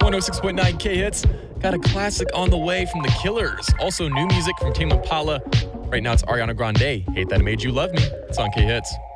106.9 K-Hits. Got a classic on the way from The Killers. Also new music from Tame Impala. Right now it's Ariana Grande. Hate That It Made You Love Me. It's on K-Hits.